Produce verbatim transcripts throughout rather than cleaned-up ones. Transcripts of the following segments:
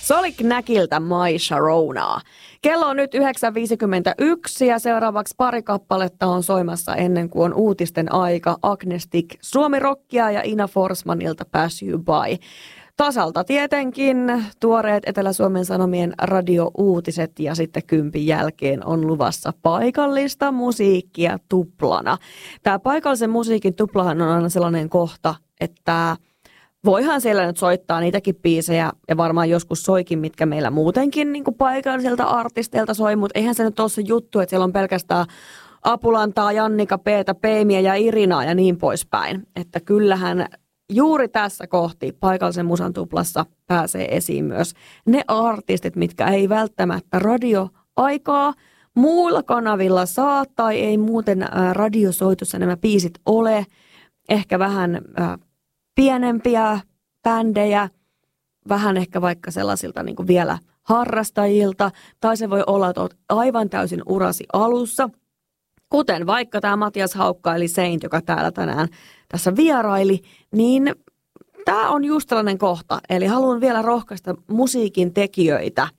Se oli Knäkiltä My Sharonaa. Kello on nyt yhdeksän viisikymmentäyksi ja seuraavaksi pari kappaletta on soimassa ennen kuin on uutisten aika. Agnestic, Suomi Rockia ja Ina Forsmanilta Pass You By. Tasalta tietenkin tuoreet Etelä-Suomen Sanomien radio-uutiset ja sitten kympin jälkeen on luvassa paikallista musiikkia tuplana. Tämä paikallisen musiikin tuplahan on aina sellainen kohta, että voihan siellä nyt soittaa niitäkin biisejä ja varmaan joskus soikin, mitkä meillä muutenkin niin kuin paikalliselta artisteilta soi, mutta eihän se nyt ole se juttu, että siellä on pelkästään Apulantaa, Jannika, Peeta, Peimiä ja Irinaa ja niin poispäin. Että kyllähän juuri tässä kohti paikallisen musan tuplassa pääsee esiin myös ne artistit, mitkä ei välttämättä radioaikaa muilla kanavilla saa tai ei muuten radiosoitussa nämä biisit ole. Ehkä vähän äh, pienempiä bändejä, vähän ehkä vaikka sellaisilta niin kuin vielä harrastajilta, tai se voi olla, että olet aivan täysin urasi alussa, kuten vaikka tämä Matias Haukka eli Saint, joka täällä tänään tässä vieraili, niin tämä on just tällainen kohta, eli haluan vielä rohkaista musiikin tekijöitä,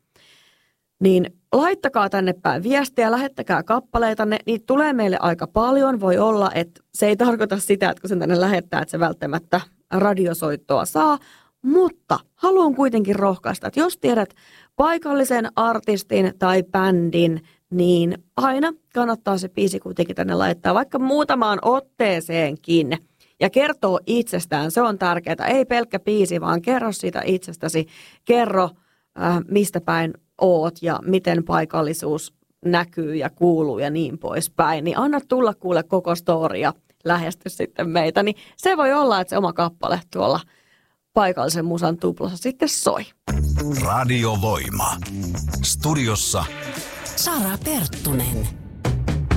niin laittakaa tänne päin viestiä, lähettäkää kappaleitanne, niitä tulee meille aika paljon, voi olla, että se ei tarkoita sitä, että kun sen tänne lähettää, että se välttämättä radiosoittoa saa, mutta haluan kuitenkin rohkaista, että jos tiedät paikallisen artistin tai bändin, niin aina kannattaa se biisi kuitenkin tänne laittaa, vaikka muutamaan otteeseenkin. Ja kertoo itsestään, se on tärkeää. Ei pelkkä biisi, vaan kerro siitä itsestäsi. Kerro, äh, mistä päin oot ja miten paikallisuus näkyy ja kuuluu ja niin poispäin. Niin anna tulla kuule koko storia, lähesty sitten meitä. Niin se voi olla, että se oma kappale tuolla paikallisen musan tuplassa sitten soi. Radiovoima. Studiossa Sara Perttunen.